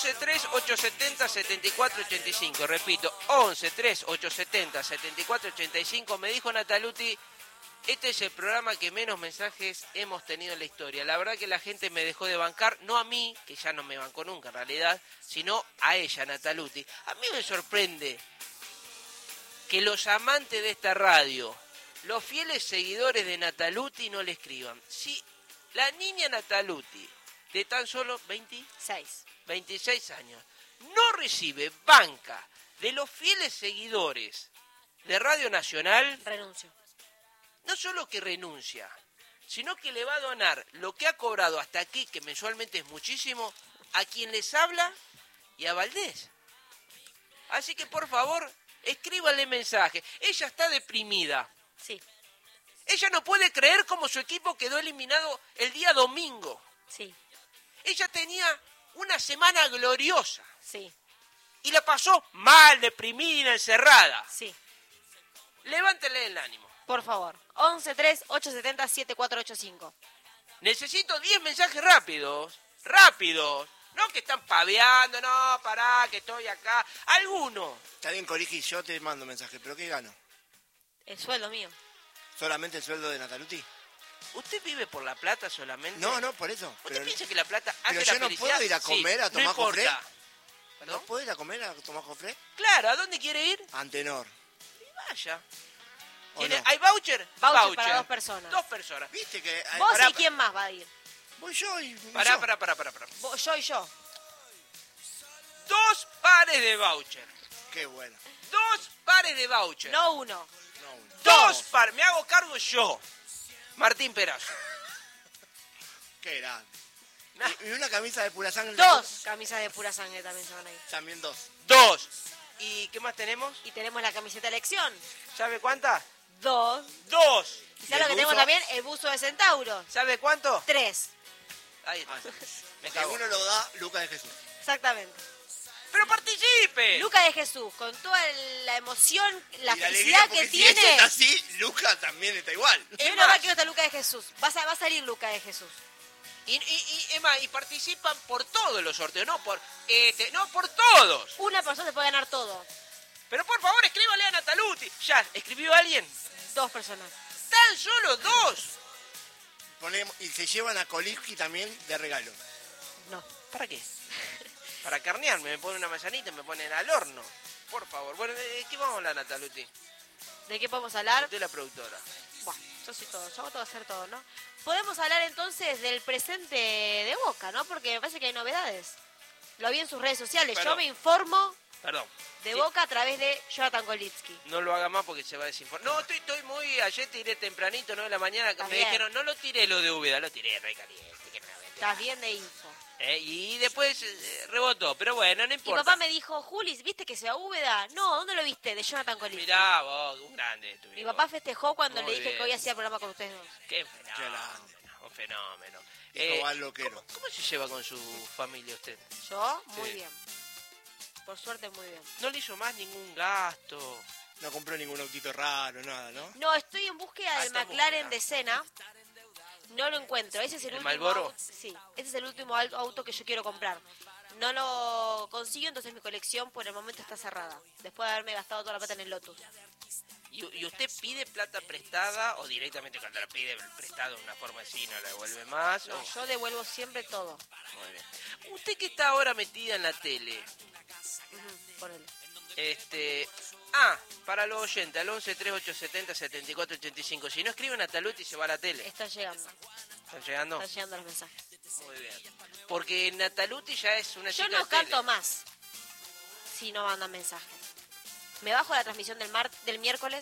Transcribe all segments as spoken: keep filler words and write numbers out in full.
once tres ocho setenta setenta y cuatro ochenta y cinco. Repito, once tres ocho setenta setenta y cuatro ochenta y cinco. Me dijo Nataluti, este es el programa que menos mensajes hemos tenido en la historia. La verdad que la gente me dejó de bancar, no a mí, que ya no me bancó nunca en realidad, sino a ella, Nataluti. A mí me sorprende que los amantes de esta radio, los fieles seguidores de Nataluti, no le escriban. Si la niña Nataluti, de tan solo veintiséis, veintiséis años, no recibe banca de los fieles seguidores de Radio Nacional, renuncio. No solo que renuncia, sino que le va a donar lo que ha cobrado hasta aquí, que mensualmente es muchísimo, a quien les habla y a Valdés. Así que, por favor, escríbanle mensaje. Ella está deprimida. Sí. Ella no puede creer cómo su equipo quedó eliminado el día domingo. Sí. Ella tenía una semana gloriosa. Sí. Y la pasó mal, deprimida, encerrada. Sí. Levántele el ánimo. Por favor. once tres ocho setenta siete cuatro ocho cinco. Necesito diez mensajes rápidos. Rápidos. No que están paveando, no, pará, que estoy acá. Alguno. Está bien, Coriji, yo te mando mensaje, pero ¿qué gano? El sueldo mío. ¿Solamente el sueldo de Nataluti? ¿Usted vive por la plata solamente? No, no, por eso. ¿Usted pero... piensa que la plata hace Pero la yo no felicidad? puedo ir a comer Sí, a tomar no cofre. importa. ¿No puedo ir a comer a tomar cofre? Claro, ¿a dónde quiere ir? Antenor. Y vaya. ¿O ¿Tiene- no? ¿Hay voucher? Voucher para dos personas. Dos personas. ¿Viste que...? Vos pará, y quién más va a ir. Voy yo y... y Pará, yo. pará, pará, pará, pará. Vos, yo y yo. Dos pares de voucher. Qué bueno. Dos pares de voucher. No uno. No, uno. Dos pares. Me hago cargo yo. Martín Perazo. Qué grande. Nah. Y, y una camisa de pura sangre. Dos camisas de pura sangre también se van a ir. También dos. Dos. ¿Y qué más tenemos? Y tenemos la camiseta elección. ¿Sabe cuántas? Dos. Dos. ¿Y ¿Y sabes lo el que tenemos buzo? también? El buzo de Centauro. ¿Sabe cuánto? Tres. Ahí está. Ah, sí. Me Que cago. uno lo da Lucas de Jesús. Exactamente. ¡Pero participe! Luca de Jesús, con toda la emoción, la Y alegría, felicidad porque que si tiene. ese está así, Lucas también está igual. Yo Es no va más. a quiero estar Luca de Jesús. Va a, va a salir Luca de Jesús. Y, y, y, es más, y participan por todos los sorteos, no por este, no por todos. Una persona se puede ganar todo. Pero por favor, escríbale a Nataluti. Ya, ¿escribió alguien? Dos personas. ¡Tan solo dos! Ponemos, y se llevan a Koliski también de regalo. No. ¿Para qué? Para carnearme, me ponen una manzanita, me ponen al horno. Por favor. Bueno, ¿de qué vamos a hablar, Nataluti? ¿De qué podemos hablar? Usted es la productora. Bueno, yo soy todo, yo hago todo hacer todo, ¿no? Podemos hablar entonces del presente de Boca, ¿no? Porque me parece que hay novedades. Lo vi en sus redes sociales. Pero- Yo me informo Perdón. de Sí, Boca a través de Jonathan Golitsky. No lo haga más porque se va a desinformar. No, estoy, estoy muy... Ayer tiré tempranito, nueve de la mañana. Estás Me bien. dijeron, no lo tiré lo de Úbeda, lo tiré re caliente. Que me la vete. Estás bien de info. Eh, y después eh, rebotó, pero bueno, no Mi importa. papá me dijo, Julis, ¿viste que se va a Úbeda? No, ¿dónde lo viste? De Jonathan Golitsky. Mirá vos, un grande. tu Mi viejo. papá festejó cuando Muy le dije bien. que hoy hacía programa con ustedes dos. Qué Qué fenómeno, grande. un fenómeno. Hijo va al loquero. ¿cómo, cómo se lleva con su familia usted? Yo, muy Sí. bien. Por suerte, muy bien. ¿No le hizo más ningún gasto? No compró ningún autito raro, nada, ¿no? No, estoy en búsqueda Ah, del está en McLaren búsqueda. de Senna. No lo encuentro. Ese es el, ¿El último Marlboro? auto. Sí, ese es el último au- auto que yo quiero comprar. No lo consigo, entonces mi colección por el momento está cerrada. Después de haberme gastado toda la plata en el Lotus. ¿Y, y usted pide plata prestada o directamente cuando la pide prestada de una forma así no la devuelve más? No, o- yo devuelvo siempre todo. Muy bien. Usted que está ahora metida en la tele, Ujú, ponele. este... Ah, para los oyentes, al once tres ocho setenta setenta y cuatro ochenta y cinco. Si no escriben a Taluti se va a la tele. Están llegando. ¿Están llegando? Están llegando los mensajes. Muy bien. Porque Nataluti ya es una Yo chica no de tele. canto más si no mandan mensajes. Me bajo la transmisión del mar del miércoles.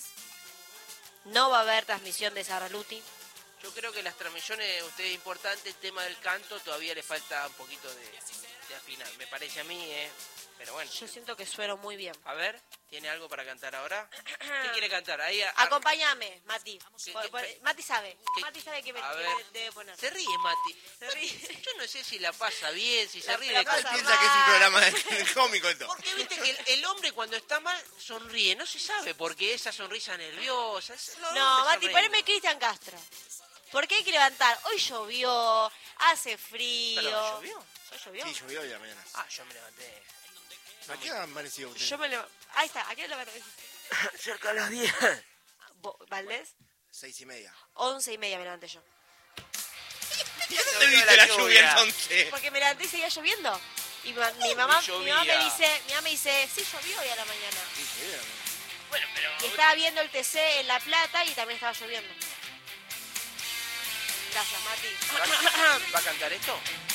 No va a haber transmisión de Sara Luti. Yo creo que las transmisiones, usted es importante, el tema del canto todavía le falta un poquito de, de afinar. Me parece a mí, ¿eh? Pero bueno. Yo siento que sueno muy bien. A ver, ¿tiene algo para cantar ahora? ¿Qué quiere cantar? Ahí a- Acompáñame, Mati. ¿Qué- Por- qué- por- qué- Mati sabe. qué- Mati sabe que me a que ver. me debe poner. Se ríe, Mati. Se ríe. Mati, yo no sé si la pasa bien, si se La- ríe la de pasa Él cosas. piensa que es un programa de- cómico esto. Porque viste que el, el hombre cuando está mal sonríe, no se sabe porque esa sonrisa nerviosa. es- los No, hombres Mati, sonríen. poneme Cristian Castro. ¿Por qué hay que levantar? Hoy llovió, hace frío. Perdón, ¿llovió? ¿Hoy llovió? Sí, llovió hoy a la mañana. Ah, yo me levanté. ¿A qué hora amaneció usted? Yo me levanté. Ahí está, ¿a qué hora levanté? Cerca de las diez. Vo- ¿Valdés? Seis y media. Once y media me levanté yo. ¿Dónde viste la lluvia entonces? Porque me levanté y seguía lloviendo. Y ma- mi mamá, Y mi mamá me llovía. dice, mi mamá me dice, sí llovió hoy a la mañana. Sí, llovió a la mañana. Bueno, pero... Y estaba viendo el T C en La Plata y también estaba lloviendo. Gracias, Mati. ¿Va, ¿Va a cantar esto?